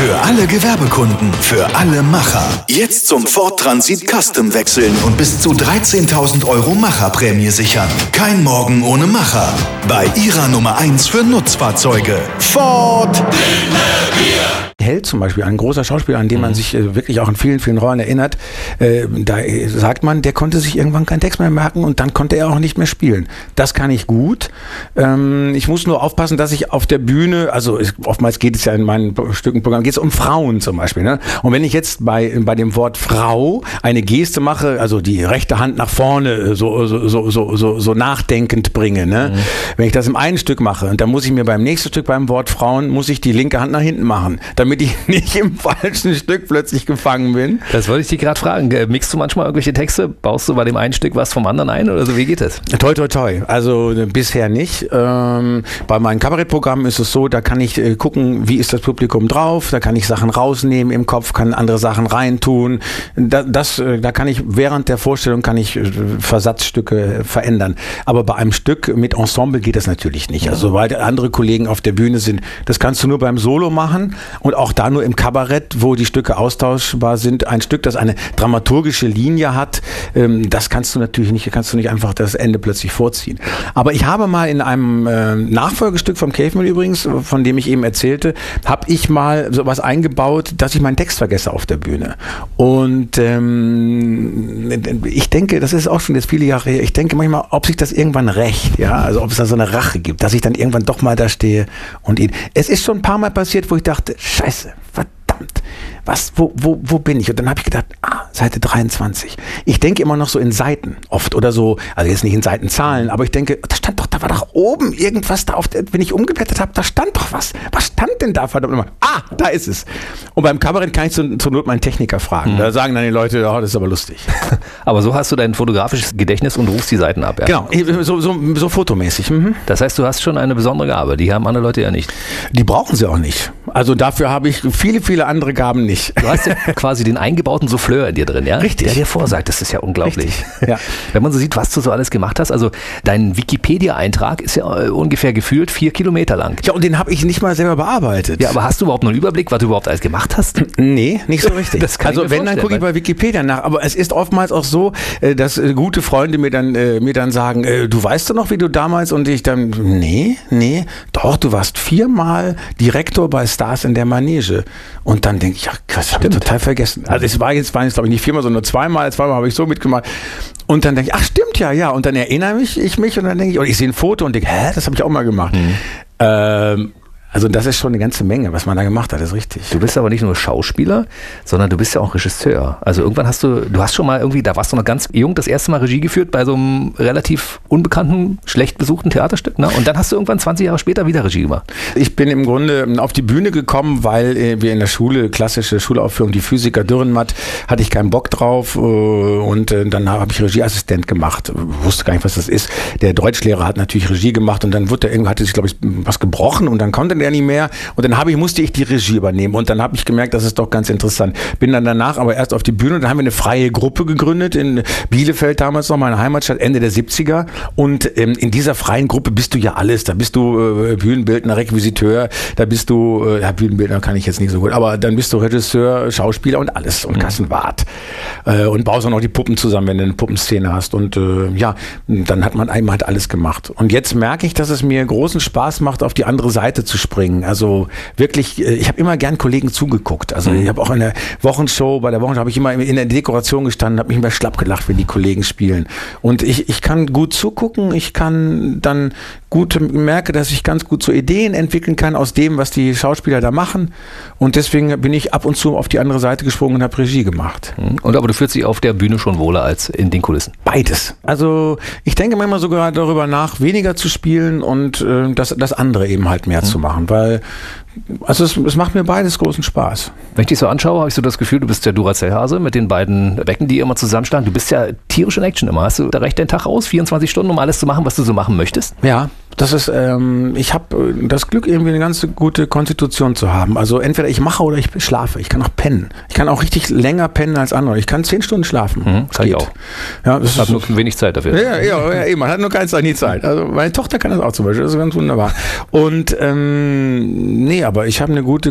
Für alle Gewerbekunden, für alle Macher. Jetzt zum Ford Transit Custom wechseln und bis zu 13.000 € Macherprämie sichern. Kein Morgen ohne Macher. Bei Ihrer Nummer 1 für Nutzfahrzeuge. Ford Held zum Beispiel, ein großer Schauspieler, an den man sich wirklich auch in vielen, vielen Rollen erinnert, da sagt man, der konnte sich irgendwann keinen Text mehr merken und dann konnte er auch nicht mehr spielen. Das kann ich gut. Ich muss nur aufpassen, dass ich auf der Bühne, also oftmals geht es ja in meinen Stückenprogramm, geht es um Frauen zum Beispiel. Ne? Und wenn ich jetzt bei dem Wort Frau eine Geste mache, also die rechte Hand nach vorne so nachdenkend bringe, ne? Wenn ich das im einen Stück mache und dann muss ich mir beim nächsten Stück beim Wort Frauen, muss ich die linke Hand nach hinten machen, damit ich nicht im falschen Stück plötzlich gefangen bin. Das wollte ich dich gerade fragen. Mixst du manchmal irgendwelche Texte? Baust du bei dem einen Stück was vom anderen ein oder so? Wie geht das? Toi, toi, toi. Also bisher nicht. Bei meinen Kabarettprogrammen ist es so, da kann ich gucken, wie ist das Publikum drauf, da kann ich Sachen rausnehmen im Kopf, kann andere Sachen reintun. Da kann ich während der Vorstellung Versatzstücke verändern. Aber bei einem Stück mit Ensemble geht das natürlich nicht. Also weil andere Kollegen auf der Bühne sind, das kannst du nur beim Solo machen und auch da nur im Kabarett, wo die Stücke austauschbar sind. Ein Stück, das eine dramaturgische Linie hat, das kannst du natürlich nicht, einfach das Ende plötzlich vorziehen. Aber ich habe mal in einem Nachfolgestück vom Caveman übrigens, von dem ich eben erzählte, habe ich mal sowas eingebaut, dass ich meinen Text vergesse auf der Bühne. Und ich denke, das ist auch schon jetzt viele Jahre her, ich denke manchmal, ob sich das irgendwann rächt, ja, also ob es da so eine Rache gibt, dass ich dann irgendwann doch mal da stehe und es ist schon ein paar Mal passiert, wo ich dachte, Scheiße, verdammt, wo bin ich? Und dann habe ich gedacht, Seite 23. Ich denke immer noch so in Seiten oft oder so, also jetzt nicht in Seitenzahlen, aber ich denke, da war doch oben irgendwas da, wenn ich umgeblättert habe, da stand doch was. Was stand denn da? Verdammt nochmal. Da ist es. Und beim Kabarett kann ich zur Not meinen Techniker fragen. Da sagen dann die Leute, das ist aber lustig. Aber so hast du dein fotografisches Gedächtnis und rufst die Seiten ab. Ja? Genau, so fotomäßig. Das heißt, du hast schon eine besondere Gabe, die haben andere Leute ja nicht. Die brauchen sie auch nicht. Also dafür habe ich viele, viele andere Gaben nicht. Du hast ja quasi den eingebauten Souffleur in dir drin, ja? Richtig. Der dir vorsagt, das ist ja unglaublich. Richtig. Ja. Wenn man so sieht, was du so alles gemacht hast, also dein Wikipedia-Eintrag ist ja ungefähr gefühlt 4 Kilometer lang. Ja, und den habe ich nicht mal selber bearbeitet. Ja, aber hast du überhaupt noch einen Überblick, was du überhaupt alles gemacht hast? Nee, nicht so richtig. Also wenn, dann gucke ich bei Wikipedia nach. Aber es ist oftmals auch so, dass gute Freunde mir dann sagen, du weißt doch noch, wie du damals, und ich dann, nee, doch, du warst 4-mal Direktor bei Stars in der Manege. Und dann denke ich, ja, krass, habe ich total vergessen. Also es waren jetzt, glaube ich, nicht 4-mal, sondern 2-mal. 2-mal habe ich so mitgemacht. Und dann denke ich, stimmt ja. Und dann erinnere ich mich und dann denke ich, und ich sehe ein Foto und denke, das habe ich auch mal gemacht. Also das ist schon eine ganze Menge, was man da gemacht hat, ist richtig. Du bist aber nicht nur Schauspieler, sondern du bist ja auch Regisseur. Also irgendwann hast du schon mal irgendwie, da warst du noch ganz jung, das erste Mal Regie geführt bei so einem relativ unbekannten, schlecht besuchten Theaterstück, ne? Und dann hast du irgendwann 20 Jahre später wieder Regie gemacht. Ich bin im Grunde auf die Bühne gekommen, weil wir in der Schule, klassische Schulaufführung, die Physiker Dürrenmatt, hatte ich keinen Bock drauf und dann habe ich Regieassistent gemacht. Wusste gar nicht, was das ist. Der Deutschlehrer hat natürlich Regie gemacht und dann hatte sich, glaube ich, was gebrochen und dann konnte der nicht mehr und dann musste ich die Regie übernehmen und dann habe ich gemerkt, das ist doch ganz interessant. Bin dann danach aber erst auf die Bühne und dann haben wir eine freie Gruppe gegründet in Bielefeld, damals noch meine Heimatstadt, Ende der 70er und in dieser freien Gruppe bist du ja alles, da bist du Bühnenbildner, Requisiteur, da bist du, Bühnenbildner kann ich jetzt nicht so gut, aber dann bist du Regisseur, Schauspieler und alles und Kassenwart und baust auch noch die Puppen zusammen, wenn du eine Puppenszene hast und dann hat man einmal alles gemacht und jetzt merke ich, dass es mir großen Spaß macht, auf die andere Seite zu springen. Also wirklich, ich habe immer gern Kollegen zugeguckt. Also ich habe auch in der Wochenshow, habe ich immer in der Dekoration gestanden, habe mich immer schlapp gelacht, wenn die Kollegen spielen. Und ich kann gut zugucken, ich kann dann merke, dass ich ganz gut so Ideen entwickeln kann aus dem, was die Schauspieler da machen. Und deswegen bin ich ab und zu auf die andere Seite gesprungen und habe Regie gemacht. Und aber du fühlst dich auf der Bühne schon wohler als in den Kulissen? Beides. Also ich denke manchmal sogar darüber nach, weniger zu spielen und das andere eben halt mehr zu machen, weil es macht mir beides großen Spaß. Wenn ich dich so anschaue, habe ich so das Gefühl, du bist der Duracell-Hase mit den beiden Becken, die immer zusammenschlagen. Du bist ja tierisch in Action immer. Hast du da recht den Tag aus, 24 Stunden, um alles zu machen, was du so machen möchtest? Ja, das ist, ich habe das Glück, irgendwie eine ganz gute Konstitution zu haben. Also entweder ich mache oder ich schlafe. Ich kann auch pennen. Ich kann auch richtig länger pennen als andere. Ich kann 10 Stunden schlafen. Kann ich auch. Ja, das hat nur wenig Zeit dafür. Ja, man hat nur nie Zeit. Also meine Tochter kann das auch zum Beispiel. Das ist ganz wunderbar. Und aber ich habe eine gute